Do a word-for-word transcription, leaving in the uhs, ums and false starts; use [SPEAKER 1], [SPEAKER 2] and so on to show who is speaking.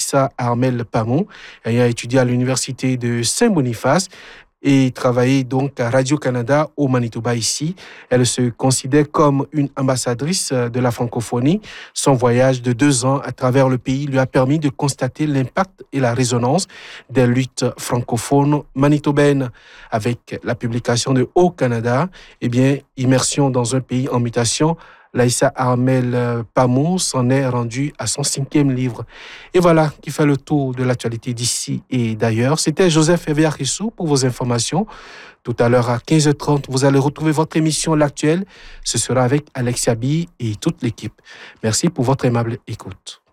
[SPEAKER 1] Aïssa Armel Pamou, ayant étudié à l'université de Saint-Boniface et travaillé donc à Radio-Canada au Manitoba ici. Elle se considère comme une ambassadrice de la francophonie. Son voyage de deux ans à travers le pays lui a permis de constater l'impact et la résonance des luttes francophones manitobaines. Avec la publication de Haut-Canada, eh bien, immersion dans un pays en mutation, l'Aïssa Armel Pamou s'en est rendue à son cinquième livre. Et voilà qui fait le tour de l'actualité d'ici et d'ailleurs. C'était Joseph Eviarissou pour vos informations. Tout à l'heure à quinze heures trente, vous allez retrouver votre émission L'Actuel. Ce sera avec Alexia Bi et toute l'équipe. Merci pour votre aimable écoute.